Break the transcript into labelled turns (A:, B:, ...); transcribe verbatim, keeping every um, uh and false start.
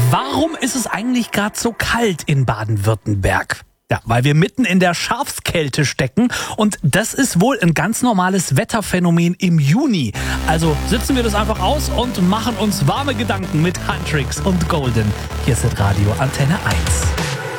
A: Warum ist es eigentlich gerade so kalt in Baden-Württemberg? Ja, weil wir mitten in der Schafskälte stecken und das ist wohl ein ganz normales Wetterphänomen im Juni. Also sitzen wir das einfach aus und machen uns warme Gedanken mit Huntrix und Golden. Hier ist das Radio Antenne eins.